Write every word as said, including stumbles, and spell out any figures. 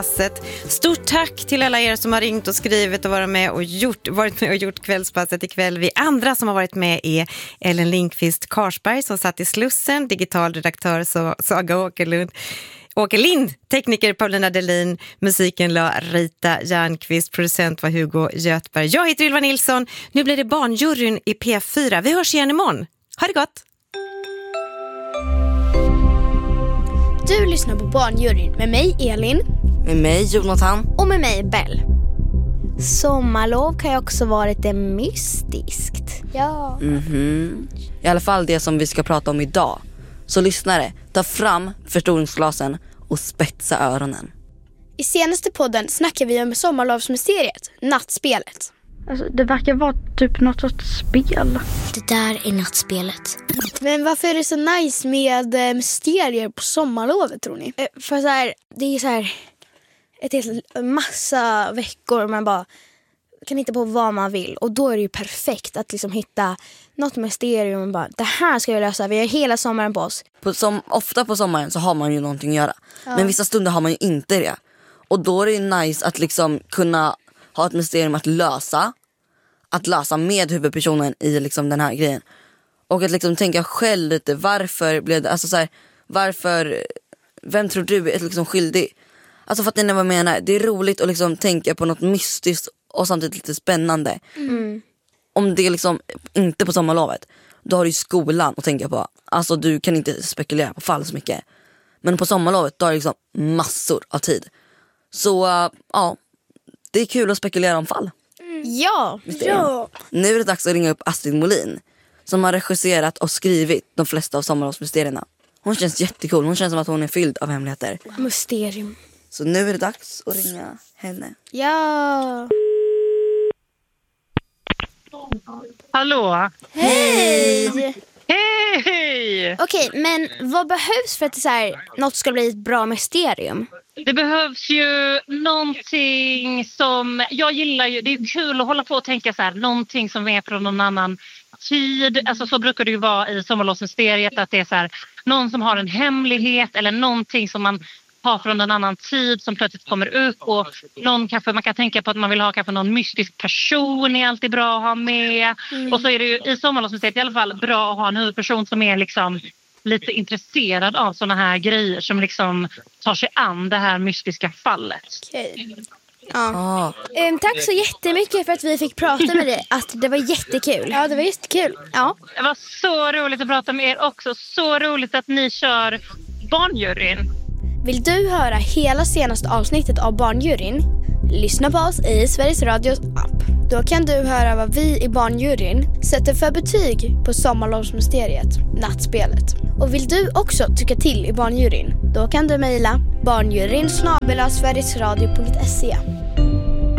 Stort tack till alla er som har ringt och skrivit och varit med och gjort, varit med och gjort kvällspasset ikväll. Vi andra som har varit med är Ellen Lindqvist Karsberg som satt i Slussen, digital redaktör Saga Åkerlund, Åkerlind, tekniker Paulina Delin, musiken la Rita Järnqvist, producent var Hugo Götberg. Jag heter Ylva Nilsson. Nu blir det Barnjuryn i P fyra. Vi hörs igen imorgon. Ha det gott! Du lyssnar på Barnjuryn med mig Elin, med mig Jonathan och med mig Bell. Sommarlov kan ju också vara lite mystiskt. Ja. Mhm. I alla fall det som vi ska prata om idag. Så lyssnare, ta fram förstoringsglasen och spetsa öronen. I senaste podden snackar vi om sommarlovsmysteriet, nattspelet. Alltså, det verkar vara typ något sorts spel. Det där är nattspelet. Men varför är det så nice med eh, mysterier på sommarlovet, tror ni? Eh, för så här, det är så här ett helt massa veckor man bara kan hitta på vad man vill. Och då är det ju perfekt att liksom hitta något mysterium och bara, det här ska vi lösa. Vi har hela sommaren på oss. På, som, ofta på sommaren så har man ju någonting att göra. Ja. Men vissa stunder har man ju inte det. Och då är det ju nice att liksom kunna ha ett mysterium att lösa. Att lösa med huvudpersonen i liksom den här grejen. Och att liksom tänka själv lite, varför blev det, alltså så här, varför, vem tror du är liksom skyldig? Alltså för att ni vad jag menar, det är roligt att liksom tänka på något mystiskt och samtidigt lite spännande. Mm. Om det är liksom inte på sommarlovet, då har du ju skolan att tänka på. Alltså du kan inte spekulera på fall så mycket. Men på sommarlovet, då har du liksom massor av tid. Så uh, ja, det är kul att spekulera om fall. Ja, ja. Nu är det dags att ringa upp Astrid Molin, som har regisserat och skrivit de flesta av sommarlovsmysterierna. Hon känns jättecool, hon känns som att hon är fylld av hemligheter. Mysterium. Så nu är det dags att ringa henne. Ja. Hallå. Hej. Hej. Okej, men vad behövs för att det så här, något ska bli ett bra mysterium? Det behövs ju någonting som, jag gillar ju, det är kul att hålla på och tänka så här, någonting som är från någon annan tid. Alltså så brukar det ju vara i sommarlovsmysteriet, att det är så här, någon som har en hemlighet eller någonting som man har från en annan tid som plötsligt kommer upp, och någon kanske, man kan tänka på att man vill ha kanske någon mystisk person, är alltid bra att ha med. Mm. Och så är det ju i sommarlovsmysteriet i alla fall bra att ha en huvudperson som är liksom lite intresserad av såna här grejer, som liksom tar sig an det här mystiska fallet. Okej. Ja. Um, tack så jättemycket för att vi fick prata med dig. Att det var jättekul. Ja, det var jättekul. Ja. Det var så roligt att prata med er också. Så roligt att ni kör Barnjuryn. Vill du höra hela senaste avsnittet av Barnjuryn? Lyssna på oss i Sveriges Radios app. Då kan du höra vad vi i Barnjuryn sätter för betyg på sommarlovsmysteriet, nattspelet. Och vill du också tycka till i Barnjuryn? Då kan du mejla barnjuryn snabel-a sverigesradio punkt se.